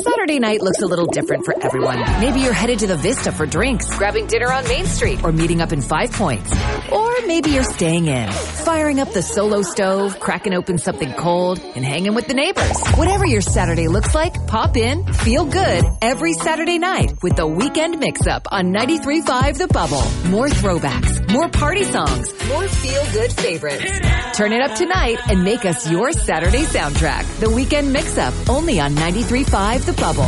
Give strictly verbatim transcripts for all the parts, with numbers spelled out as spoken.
Saturday night looks a little different for everyone. Maybe you're headed to the Vista for drinks, grabbing dinner on Main Street, or meeting up in Five Points. Or maybe you're staying in, firing up the Solo stove, cracking open something cold, and hanging with the neighbors. Whatever your Saturday looks like, pop in, feel good every Saturday night with the Weekend Mix-Up on ninety-three point five The Bubble. More throwbacks, more party songs, more feel-good favorites. Turn it up tonight and make us your Saturday soundtrack. The Weekend Mix-Up, only on ninety-three point five The Bubble.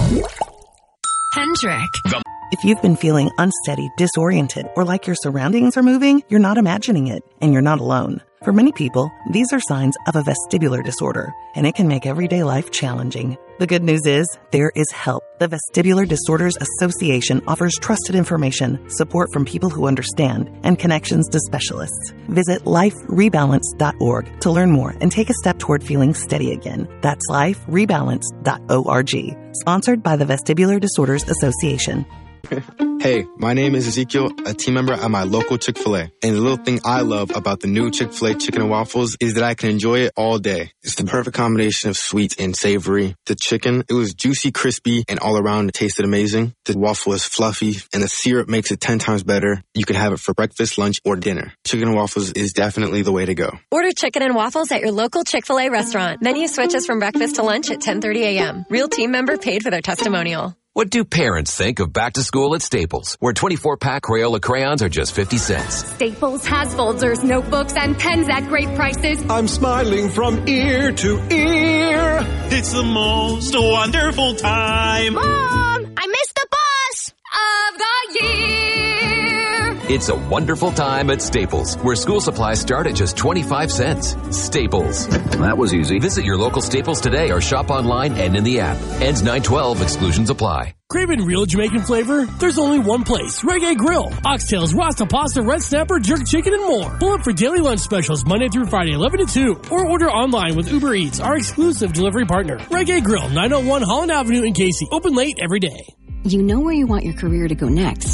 Hendrick. If you've been feeling unsteady, disoriented, or like your surroundings are moving, you're not imagining it, and you're not alone. For many people, these are signs of a vestibular disorder, and it can make everyday life challenging. The good news is, there is help. The Vestibular Disorders Association offers trusted information, support from people who understand, and connections to specialists. Visit life rebalance dot org to learn more and take a step toward feeling steady again. That's life rebalance dot org. Sponsored by the Vestibular Disorders Association. Hey, my name is Ezekiel, a team member at my local Chick-fil-A. And the little thing I love about the new Chick-fil-A chicken and waffles is that I can enjoy it all day. It's the perfect combination of sweet and savory. The chicken, it was juicy, crispy, and all around it tasted amazing. The waffle is fluffy, and the syrup makes it ten times better. You can have it for breakfast, lunch, or dinner. Chicken and waffles is definitely the way to go. Order chicken and waffles at your local Chick-fil-A restaurant. Menu switches from breakfast to lunch at ten thirty a.m. Real team member paid for their testimonial. What do parents think of back to school at Staples, where twenty-four pack Crayola crayons are just fifty cents? Staples has folders, notebooks, and pens at great prices. I'm smiling from ear to ear. It's the most wonderful time. Mom, I missed the bus of the year. It's a wonderful time at Staples, where school supplies start at just twenty-five cents. Staples. That was easy. Visit your local Staples today or shop online and in the app. Ends nine twelve. Exclusions apply. Craving real Jamaican flavor? There's only one place, Reggae Grill. Oxtails, Rasta pasta, red snapper, jerk chicken, and more. Pull up for daily lunch specials Monday through Friday, eleven to two. Or order online with Uber Eats, our exclusive delivery partner. Reggae Grill, nine oh one Holland Avenue in Casey. Open late every day. You know where you want your career to go next.